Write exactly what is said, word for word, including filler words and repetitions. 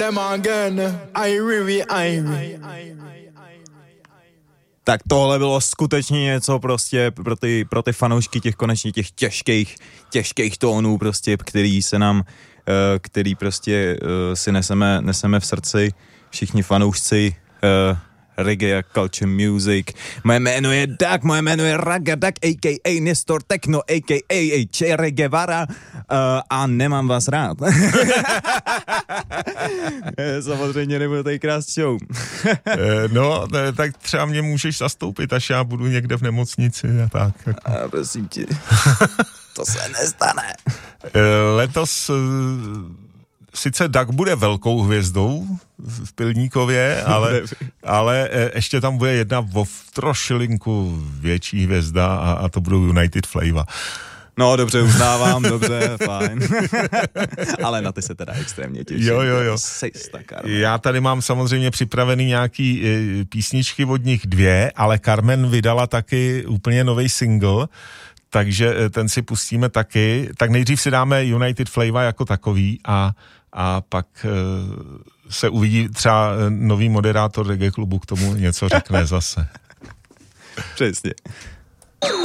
Them again, Irie, Irie. Tak tohle bylo skutečně něco prostě pro ty, pro ty fanoušky těch konečně těch těžkých, těžkých tónů prostě, který se nám, který prostě si neseme, neseme v srdci všichni fanoušci reggae a culture music. Moje jméno je Duck, moje jméno je Raga Duck, a k a. Nestor Techno, a k a. Che Guevara uh, a nemám vás rád. Samozřejmě nebudu tady krást show. No, tak třeba mě můžeš zastoupit, až já budu někde v nemocnici a tak. A prosím tě, to se nestane. Letos sice Duck bude velkou hvězdou v Pilníkově, ale, ale ještě tam bude jedna o trošilinku větší hvězda a, a to budou United Flavor. No dobře, uznávám, dobře, fajn. Ale na ty se teda extrémně těším. Jo, jo, jo. Sejsta, Já tady mám samozřejmě připravený nějaký e, písničky od nich dvě, ale Carmen vydala taky úplně nový single, takže ten si pustíme taky. Tak nejdřív si dáme United Flavor jako takový a, a pak e, se uvidí třeba nový moderátor reggae klubu k tomu něco řekne zase. Přesně.